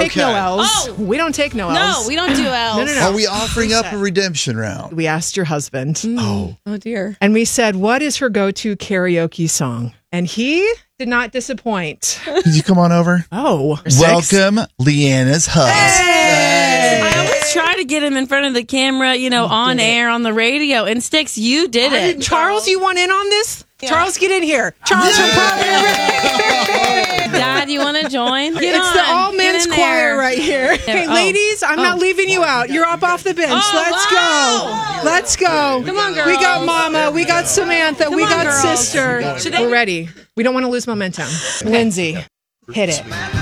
take no L's. Oh. We don't take no L's. No, we don't do L's. No. Are we offering up a redemption round? We asked your husband. Oh. Oh, dear. And we said, what is her go-to karaoke song? And he did not disappoint. Could you come on over? Oh. Welcome, Leanna's husband. I always try to get him in front of the camera, on air, on the radio. And Sticks, you did it. Charles, you want in on this? Yeah. Charles, get in here. Charles from Dad, you want to join? It's the all men's choir right here. Okay, ladies, I'm not leaving you out. You're up off the bench. Let's go. Come on, girls. We got Mama. We got Samantha. We got girls. Sister. We're ready. We don't want to lose momentum. Lindsay, hit it.